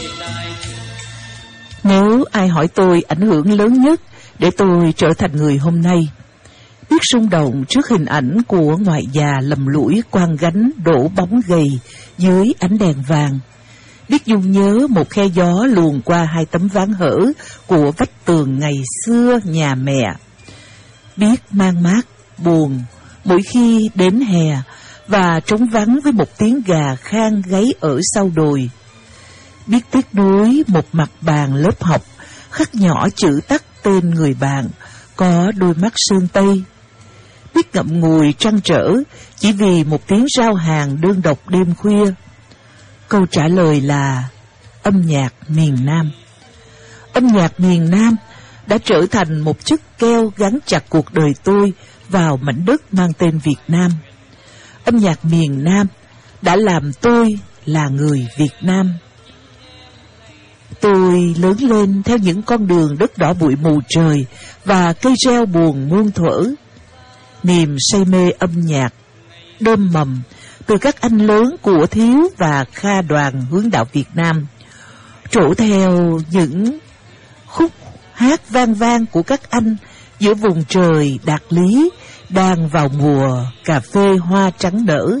Nếu ai hỏi tôi ảnh hưởng lớn nhất để tôi trở thành người hôm nay, biết rung động trước hình ảnh của ngoại già lầm lũi quang gánh đổ bóng gầy dưới ánh đèn vàng, biết nhung nhớ một khe gió luồn qua hai tấm ván hở của vách tường ngày xưa nhà mẹ, biết mang mát buồn mỗi khi đến hè và trống vắng với một tiếng gà khan gáy ở sau đồi, biết tiếc nuối một mặt bàn lớp học khắc nhỏ chữ tắt tên người bạn có đôi mắt sơn tây, biết ngậm ngùi trăn trở chỉ vì một tiếng rao hàng đơn độc đêm khuya. Câu trả lời là âm nhạc miền Nam. Âm nhạc miền Nam đã trở thành một chiếc keo gắn chặt cuộc đời tôi vào mảnh đất mang tên Việt Nam. Âm nhạc miền Nam đã làm tôi là người Việt Nam. Tôi lớn lên theo những con đường đất đỏ bụi mù trời và cây reo buồn muôn thuở. Niềm say mê âm nhạc đơm mầm từ các anh lớn của Thiếu và Kha đoàn hướng đạo Việt Nam, trổ theo những khúc hát vang vang của các anh giữa vùng trời Đạt Lý đang vào mùa cà phê hoa trắng nở.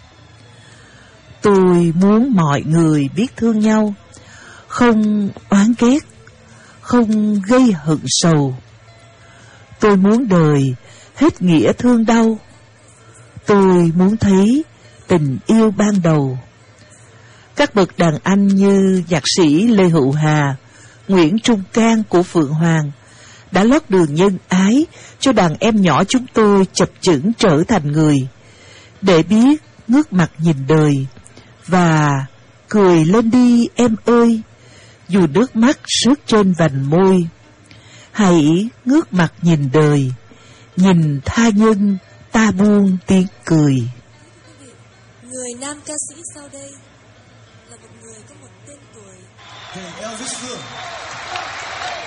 Tôi muốn mọi người biết thương nhau, không oán ghét, không gây hận sầu. Tôi muốn đời hết nghĩa thương đau. Tôi muốn thấy tình yêu ban đầu. Các bậc đàn anh như nhạc sĩ Lê Hữu Hà, Nguyễn Trung Cang của Phượng Hoàng đã lót đường nhân ái cho đàn em nhỏ chúng tôi chập chững trở thành người, để biết ngước mặt nhìn đời và cười lên đi em ơi, dù nước mắt rớt trên vành môi. Hãy ngước mặt nhìn đời, nhìn tha nhân ta buông tiếng cười. Người nam ca sĩ sau đây là một người có một tên tuổi. Elvis Phương.